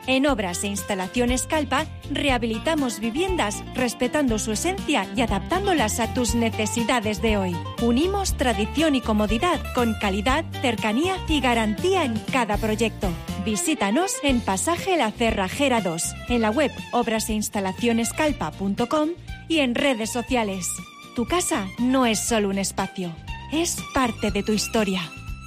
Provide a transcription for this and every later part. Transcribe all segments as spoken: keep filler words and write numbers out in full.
En Obras e Instalaciones Calpa rehabilitamos viviendas respetando su esencia y adaptándolas a tus necesidades de hoy. Unimos tradición y comodidad con calidad, cercanía y garantía en cada proyecto. Visítanos en Pasaje La Cerrajera dos, en la web obras e instalaciones calpa punto com y en redes sociales. Tu casa no es solo un espacio, es parte de tu historia.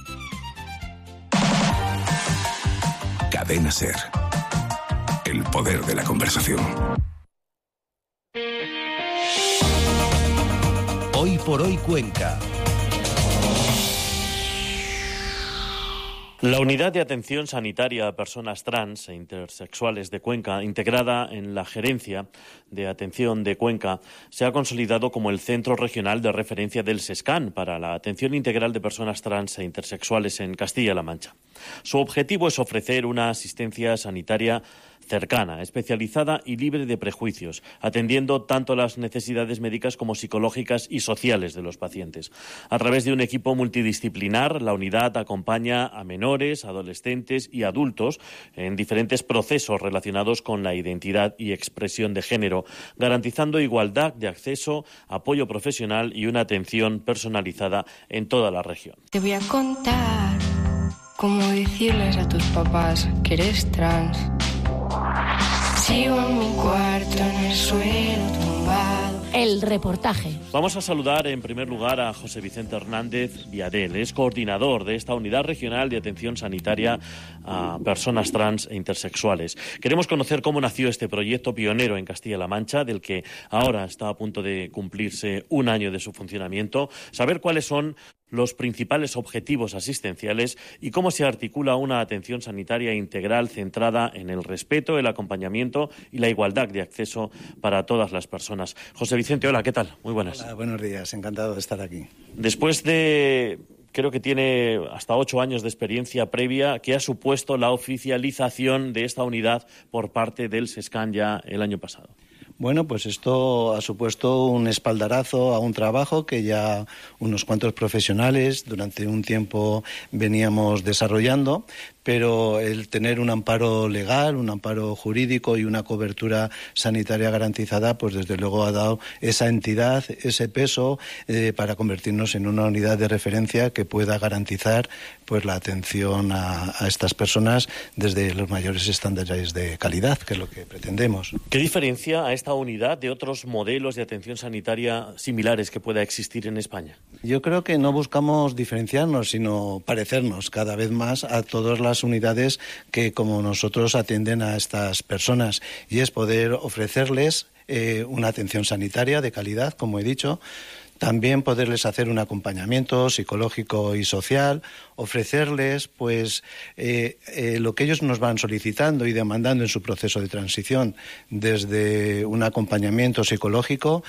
Cadena SER. El poder de la conversación. Hoy por hoy Cuenca. La Unidad de Atención Sanitaria a Personas Trans e Intersexuales de Cuenca, integrada en la Gerencia de Atención de Cuenca, se ha consolidado como el centro regional de referencia del SESCAN para la atención integral de personas trans e intersexuales en Castilla-La Mancha. Su objetivo es ofrecer una asistencia sanitaria cercana, especializada y libre de prejuicios, atendiendo tanto las necesidades médicas como psicológicas y sociales de los pacientes. A través de un equipo multidisciplinar, la unidad acompaña a menores, adolescentes y adultos en diferentes procesos relacionados con la identidad y expresión de género, garantizando igualdad de acceso, apoyo profesional y una atención personalizada en toda la región. Te voy a contar cómo decirles a tus papás que eres trans. Sigo en mi cuarto, en el suelo tumbado. El reportaje. Vamos a saludar en primer lugar a José Vicente Hernández Viadel. Es coordinador de esta Unidad Regional de Atención Sanitaria a Personas Trans e Intersexuales. Queremos conocer cómo nació este proyecto pionero en Castilla-La Mancha, del que ahora está a punto de cumplirse un año de su funcionamiento, saber cuáles son los principales objetivos asistenciales y cómo se articula una atención sanitaria integral centrada en el respeto, el acompañamiento y la igualdad de acceso para todas las personas. José Vicente, hola, ¿qué tal? Muy buenas. Hola, buenos días, encantado de estar aquí. Después de, creo que tiene hasta ocho años de experiencia previa, ¿qué ha supuesto la oficialización de esta unidad por parte del SESCAN ya el año pasado? Bueno, pues esto ha supuesto un espaldarazo a un trabajo que ya unos cuantos profesionales durante un tiempo veníamos desarrollando, pero el tener un amparo legal, un amparo jurídico y una cobertura sanitaria garantizada, pues desde luego ha dado esa entidad, ese peso eh, para convertirnos en una unidad de referencia que pueda garantizar pues la atención a, a estas personas desde los mayores estándares de calidad, que es lo que pretendemos. ¿Qué diferencia a esta unidad de otros modelos de atención sanitaria similares que pueda existir en España? Yo creo que no buscamos diferenciarnos, sino parecernos cada vez más a todas las unidades que, como nosotros, atienden a estas personas, y es poder ofrecerles eh, una atención sanitaria de calidad, como he dicho. También poderles hacer un acompañamiento psicológico y social, ofrecerles pues eh, eh, lo que ellos nos van solicitando y demandando en su proceso de transición, desde un acompañamiento psicológico,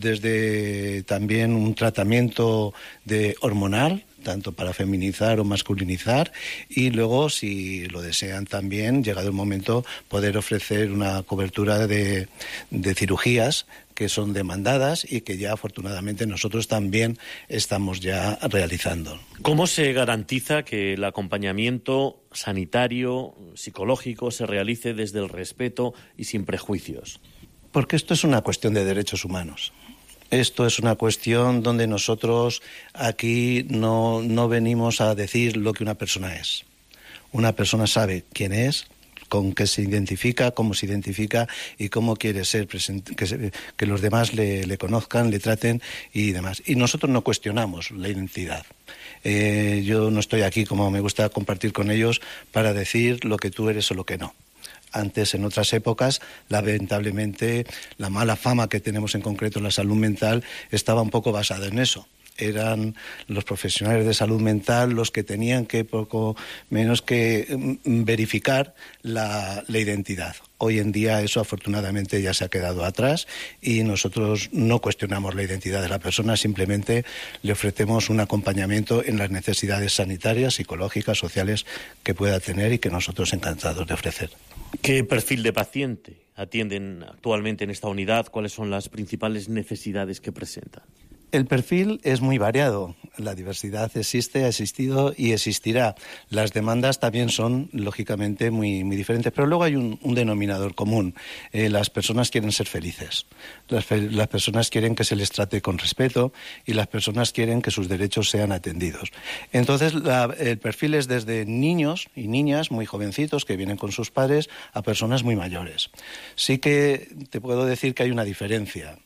desde también un tratamiento de hormonal, tanto para feminizar o masculinizar, y luego, si lo desean también, llegado el momento, poder ofrecer una cobertura de, de cirugías que son demandadas y que ya afortunadamente nosotros también estamos ya realizando. ¿Cómo se garantiza que el acompañamiento sanitario, psicológico, se realice desde el respeto y sin prejuicios? Porque esto es una cuestión de derechos humanos. Esto es una cuestión donde nosotros aquí no, no venimos a decir lo que una persona es. Una persona sabe quién es, con qué se identifica, cómo se identifica y cómo quiere ser presente, que, se, que los demás le, le conozcan, le traten y demás. Y nosotros no cuestionamos la identidad. Eh, yo no estoy aquí, como me gusta compartir con ellos, para decir lo que tú eres o lo que no. Antes, en otras épocas, lamentablemente, la mala fama que tenemos en concreto en la salud mental estaba un poco basada en eso. Eran los profesionales de salud mental los que tenían que poco menos que verificar la, la identidad. Hoy en día eso afortunadamente ya se ha quedado atrás y nosotros no cuestionamos la identidad de la persona, simplemente le ofrecemos un acompañamiento en las necesidades sanitarias, psicológicas, sociales que pueda tener y que nosotros encantados de ofrecer. ¿Qué perfil de paciente atienden actualmente en esta unidad? ¿Cuáles son las principales necesidades que presentan? El perfil es muy variado. la diversidad existe, ha existido y existirá. Las demandas también son, lógicamente, muy, muy diferentes, pero luego hay un, un denominador común. Eh, las personas quieren ser felices, las, las personas quieren que se les trate con respeto y las personas quieren que sus derechos sean atendidos. Entonces, la, el perfil es desde niños y niñas muy jovencitos que vienen con sus padres a personas muy mayores. Sí que te puedo decir que hay una diferencia.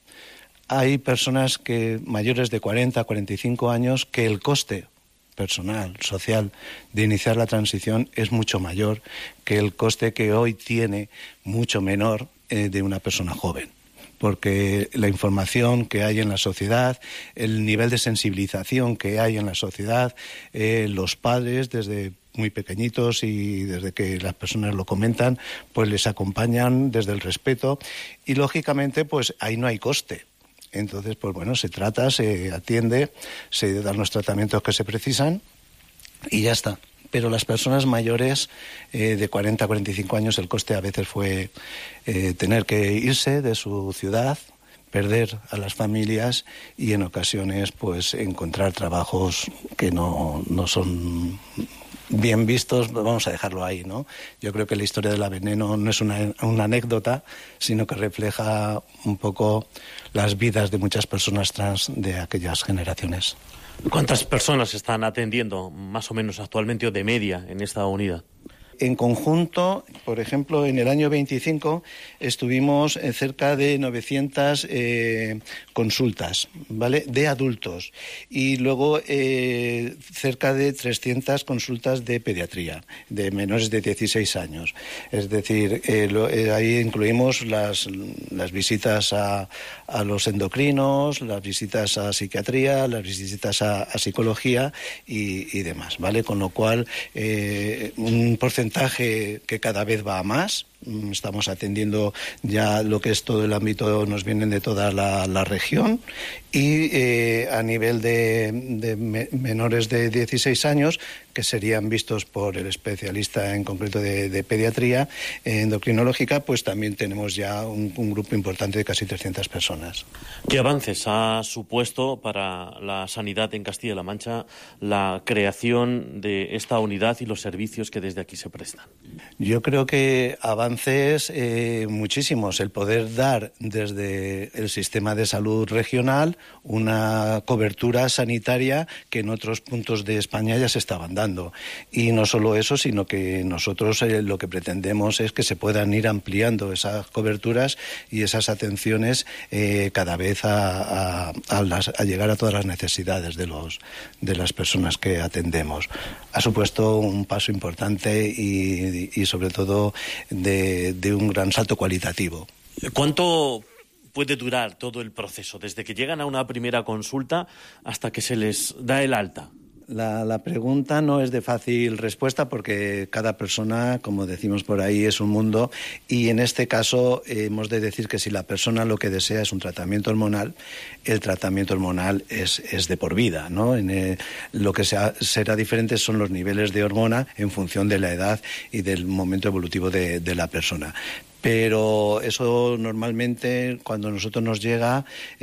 Hay personas que mayores de cuarenta, cuarenta y cinco años que el coste personal, social, de iniciar la transición es mucho mayor que el coste que hoy tiene, mucho menor, eh, de una persona joven. Porque la información que hay en la sociedad, el nivel de sensibilización que hay en la sociedad, eh, los padres desde muy pequeñitos y desde que las personas lo comentan, pues les acompañan desde el respeto y lógicamente pues ahí no hay coste. Entonces, pues bueno, se trata, se atiende, se dan los tratamientos que se precisan y ya está. Pero las personas mayores eh, de cuarenta a cuarenta y cinco años, el coste a veces fue eh, tener que irse de su ciudad, perder a las familias y en ocasiones pues encontrar trabajos que no, no son bien vistos, vamos a dejarlo ahí, ¿no? Yo creo que la historia de la Veneno no es una, una anécdota, sino que refleja un poco las vidas de muchas personas trans de aquellas generaciones. ¿Cuántas personas están atendiendo más o menos actualmente o de media en esta unidad? En conjunto, por ejemplo, en el año veinticinco estuvimos en cerca de novecientas eh, consultas, ¿vale?, de adultos y luego eh, cerca de trescientas consultas de pediatría, de menores de dieciséis años. Es decir, eh, lo, eh, ahí incluimos las, las visitas a, a los endocrinos, las visitas a psiquiatría, las visitas a, a psicología y, y demás, ¿vale? Con lo cual, eh, un porcentaje que cada vez va a más. Estamos atendiendo ya lo que es todo el ámbito, nos vienen de toda la, la región y eh, a nivel de, de me, menores de dieciséis años, que serían vistos por el especialista en concreto de, de pediatría eh, endocrinológica, pues también tenemos ya un, un grupo importante de casi trescientas personas. ¿Qué avances ha supuesto para la sanidad en Castilla-La Mancha la creación de esta unidad y los servicios que desde aquí se prestan? Yo creo que avances eh, muchísimos. El poder dar desde el sistema de salud regional una cobertura sanitaria que en otros puntos de España ya se estaban dando. Y no solo eso, sino que nosotros eh, lo que pretendemos es que se puedan ir ampliando esas coberturas y esas atenciones eh, cada vez a, a, a, las, a llegar a todas las necesidades de, los, de las personas que atendemos. Ha supuesto un paso importante y, y sobre todo de, de un gran salto cualitativo. ¿Cuánto puede durar todo el proceso, desde que llegan a una primera consulta hasta que se les da el alta? La, la pregunta no es de fácil respuesta porque cada persona, como decimos por ahí, es un mundo y en este caso eh, hemos de decir que si la persona lo que desea es un tratamiento hormonal, el tratamiento hormonal es, es de por vida, ¿no? En, eh, lo que sea, será diferente son los niveles de hormona en función de la edad y del momento evolutivo de, de la persona. Pero eso normalmente cuando a nosotros nos llega,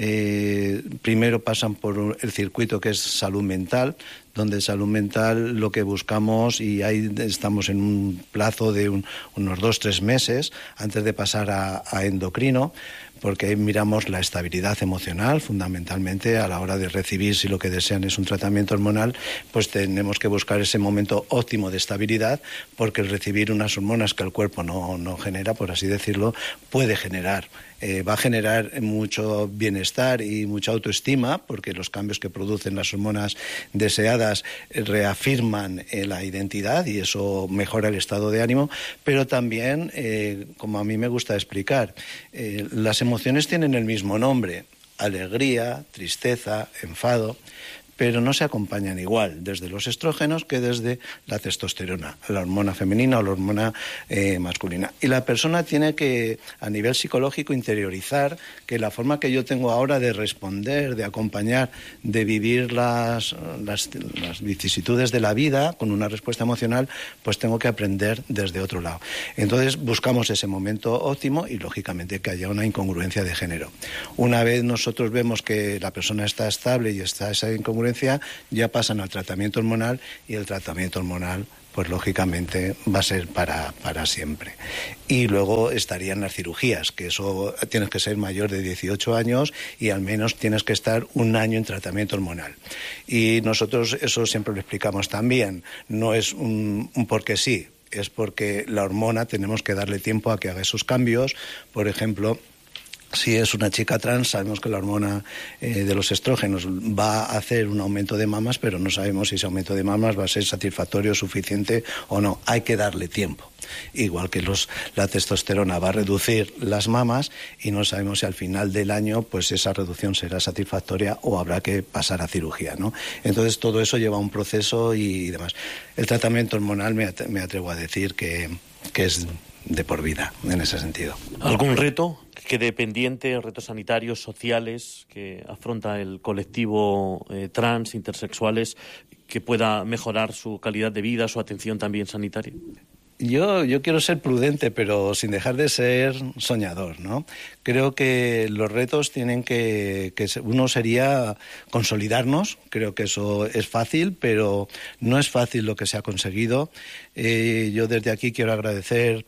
eh, primero pasan por el circuito que es salud mental, donde salud mental lo que buscamos, y ahí estamos en un plazo de un, unos dos, tres meses antes de pasar a, a endocrino, porque ahí miramos la estabilidad emocional, fundamentalmente a la hora de recibir, si lo que desean es un tratamiento hormonal, pues tenemos que buscar ese momento óptimo de estabilidad, porque el recibir unas hormonas que el cuerpo no, no genera, por así decirlo, puede generar. Eh, va a generar mucho bienestar y mucha autoestima, porque los cambios que producen las hormonas deseadas reafirman eh, la identidad y eso mejora el estado de ánimo, pero también, eh, como a mí me gusta explicar, eh, las emociones tienen el mismo nombre: alegría, tristeza, enfado, pero no se acompañan igual desde los estrógenos que desde la testosterona, la hormona femenina o la hormona eh, masculina. Y la persona tiene que, a nivel psicológico, interiorizar que la forma que yo tengo ahora de responder, de acompañar, de vivir las, las, las vicisitudes de la vida con una respuesta emocional, pues tengo que aprender desde otro lado. Entonces buscamos ese momento óptimo y, lógicamente, que haya una incongruencia de género. Una vez nosotros vemos que la persona está estable y está esa incongruencia, incongruencia, ya pasan al tratamiento hormonal y el tratamiento hormonal pues lógicamente va a ser para, para siempre. Y luego estarían las cirugías, que eso tienes que ser mayor de dieciocho años y al menos tienes que estar un año en tratamiento hormonal. Y nosotros eso siempre lo explicamos también, no es un, un porque sí, es porque la hormona tenemos que darle tiempo a que haga esos cambios. Por ejemplo, si es una chica trans, sabemos que la hormona eh, de los estrógenos va a hacer un aumento de mamas, pero no sabemos si ese aumento de mamas va a ser satisfactorio, suficiente o no. Hay que darle tiempo. Igual que los, la testosterona va a reducir las mamas y no sabemos si al final del año pues esa reducción será satisfactoria o habrá que pasar a cirugía, ¿no? Entonces todo eso lleva un proceso y, y demás. El tratamiento hormonal me, at- me atrevo a decir que, que es de por vida en ese sentido. ¿Algún reto que quede pendiente, retos sanitarios, sociales, que afronta el colectivo eh, trans, intersexuales, que pueda mejorar su calidad de vida, su atención también sanitaria? Yo, yo quiero ser prudente, pero sin dejar de ser soñador, ¿no? Creo que los retos tienen que, que uno sería consolidarnos. Creo que eso es fácil, pero no es fácil lo que se ha conseguido. Eh, yo desde aquí quiero agradecer.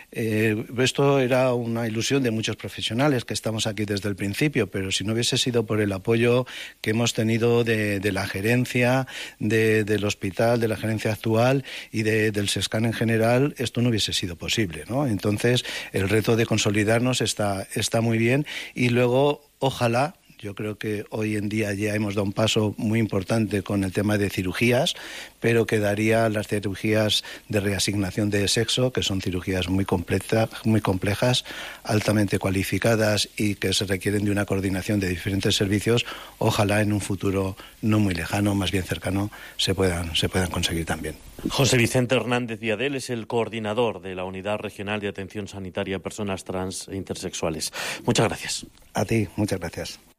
Eh, esto era una ilusión de muchos profesionales que estamos aquí desde el principio, pero si no hubiese sido por el apoyo que hemos tenido de, de la gerencia, de, del hospital, de la gerencia actual y de, del SESCAN en general, esto no hubiese sido posible, ¿no? Entonces, el reto de consolidarnos está, está muy bien y luego, ojalá. Yo creo que hoy en día ya hemos dado un paso muy importante con el tema de cirugías, pero quedaría las cirugías de reasignación de sexo, que son cirugías muy completas, muy complejas, altamente cualificadas y que se requieren de una coordinación de diferentes servicios. Ojalá en un futuro no muy lejano, más bien cercano, se puedan, se puedan conseguir también. José Vicente Hernández Diadel es el coordinador de la Unidad Regional de Atención Sanitaria a Personas Trans e Intersexuales. Muchas gracias. A ti, muchas gracias.